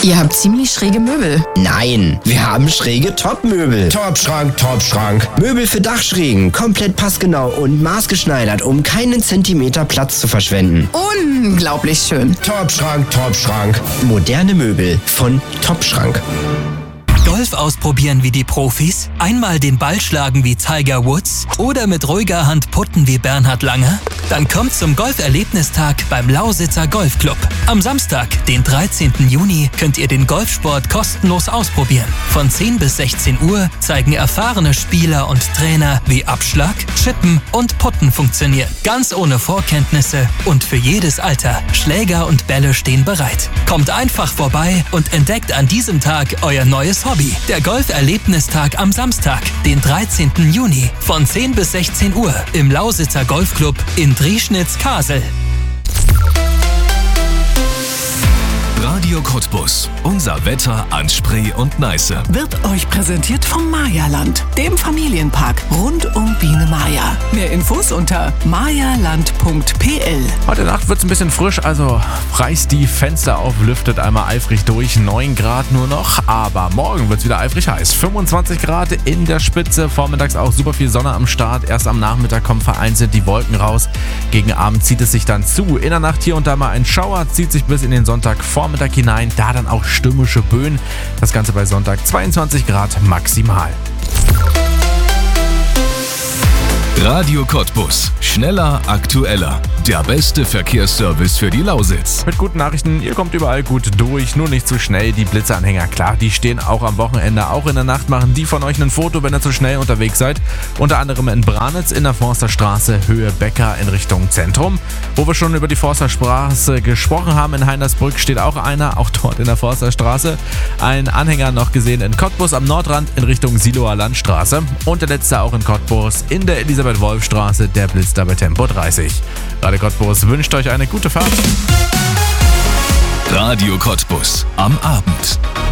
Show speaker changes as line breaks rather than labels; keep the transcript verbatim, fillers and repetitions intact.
Ihr habt ziemlich schräge Möbel.
Nein, wir haben schräge Top-Möbel. Top-Schrank, Top-Schrank. Möbel für Dachschrägen, komplett passgenau und maßgeschneidert, um keinen Zentimeter Platz zu verschwenden.
Unglaublich schön.
Top-Schrank, Top-Schrank. Moderne Möbel von Top-Schrank.
Golf ausprobieren wie die Profis? Einmal den Ball schlagen wie Tiger Woods? Oder mit ruhiger Hand putten wie Bernhard Langer? Dann kommt zum Golferlebnistag beim Lausitzer Golfclub. Am Samstag, den dreizehnten Juni, könnt ihr den Golfsport kostenlos ausprobieren. Von zehn bis sechzehn Uhr zeigen erfahrene Spieler und Trainer, wie Abschlag, Chippen und Putten funktionieren. Ganz ohne Vorkenntnisse und für jedes Alter. Schläger und Bälle stehen bereit. Kommt einfach vorbei und entdeckt an diesem Tag euer neues Hobby. Der Golferlebnistag am Samstag, den dreizehnten Juni, von zehn bis sechzehn Uhr im Lausitzer Golfclub in Drieschnitz-Kasel.
Radio Cottbus. Unser Wetter an Spree und Neiße.
Wird euch präsentiert vom Mayaland, dem Familienpark rund um Biene Maya. Mehr Infos unter mayaland punkt p l.
Heute Nacht wird es ein bisschen frisch, also reißt die Fenster auf, lüftet einmal eifrig durch. neun Grad nur noch, aber morgen wird es wieder eifrig heiß. fünfundzwanzig Grad in der Spitze, vormittags auch super viel Sonne am Start. Erst am Nachmittag kommen vereinzelt die Wolken raus. Gegen Abend zieht es sich dann zu. In der Nacht hier und da mal ein Schauer, zieht sich bis in den Sonntagvormittag hinein, da dann auch stürmische Böen. Das Ganze bei Sonntag zweiundzwanzig Grad maximal.
Radio Cottbus. Schneller, aktueller. Der beste Verkehrsservice für die Lausitz.
Mit guten Nachrichten, ihr kommt überall gut durch, nur nicht zu schnell. Die Blitzanhänger, klar, die stehen auch am Wochenende. Auch in der Nacht machen die von euch ein Foto, wenn ihr zu schnell unterwegs seid. Unter anderem in Branitz in der Forsterstraße, Höhe Becker in Richtung Zentrum. Wo wir schon über die Forsterstraße gesprochen haben, in Heinersbrück steht auch einer, auch dort in der Forsterstraße. Ein Anhänger noch gesehen in Cottbus am Nordrand in Richtung Siloer Landstraße. Und der letzte auch in Cottbus in der Elisabeth-Wolf-Straße, der blitzt da bei Tempo dreißig. Radio Cottbus wünscht euch eine gute Fahrt.
Radio Cottbus am Abend.